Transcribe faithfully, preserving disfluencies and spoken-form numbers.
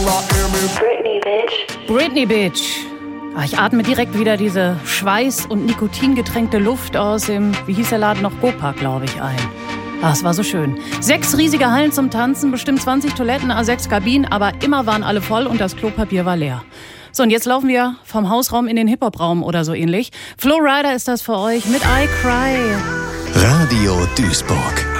Britney, bitch. Britney, bitch. Ah, ich atme direkt wieder diese Schweiß- und Nikotingetränkte Luft aus dem, wie hieß der Laden noch, Gopa, glaube ich, ein. Ah, es war so schön. Sechs riesige Hallen zum Tanzen, bestimmt zwanzig Toiletten, A sechs Kabinen, aber immer waren alle voll und das Klopapier war leer. So, und jetzt laufen wir vom Hausraum in den Hip-Hop-Raum oder so ähnlich. Flo Rida ist das für euch mit I Cry. Radio Duisburg.